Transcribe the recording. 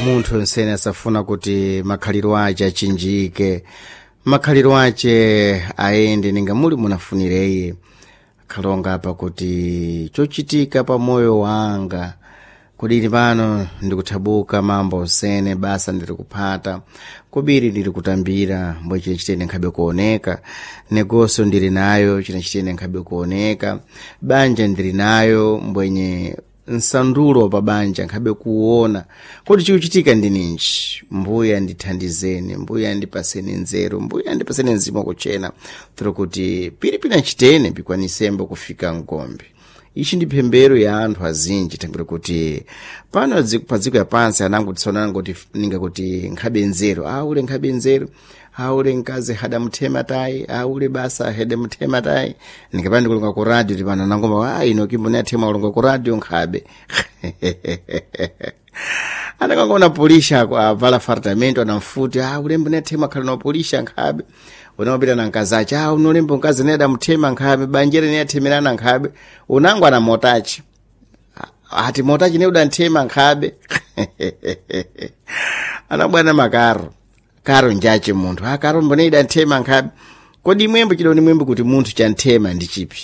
munthu nsene asafuna kuti makhaliro ace achinjike, makhaliro ace ayende ninga muli munafunireye. Khalonga pa kuti chochitika pa moyo wanga kudili pano ndikuthabuka mambo nsene basa ndiri kuphata, kubiri ndiri kutambira mbwe chine chitene nkhabe kuoneka, negoso ndiri nayo chine chitene nkhabe kuoneka, banja ndiri nayo mbwenye nsandulo pa banja nkhabe kuona kuti chikuchitika ndi ninji. Mbuya ndithandizeni, mbuya ndipaseni nzeru, mbuya ndipaseni mzimu kuchena tiro kuti pilipina chitene pikwanisembe kufika ngombe. Ichi ndi pembero ya anthu azinji tambira kuti pano padziko ya pansi anango tisonana kuti ninga kuti nkhabe nzeru, ule nkhabe nzeru, ule nkazi hada mthema tai, ule basa hede mthema tai. Nikapandi kulunga ku radio tipana nangoma ino kimboni athema kulunga ku radio nkhabe. Anakangona polisha kwa vala fartamento anamfuti, ule mboni athema khala no polisha nkhabe. Unawapita na nkazachi, unolembo nkazi neda mthema nkhabe, banjere ni athemerana nkhabe, unangwa na motachi. Ati motachi ne udanthema nkhabe. Anabwana makaro. Karo njache munthu. Karo mbone idanthema nkhabe. Kodi mwembo chidoni mwembo kuti munthu chanthema ndi chipi.